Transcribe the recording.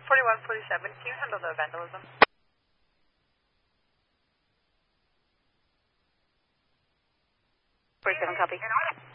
4147, can you handle the vandalism? 47, copy.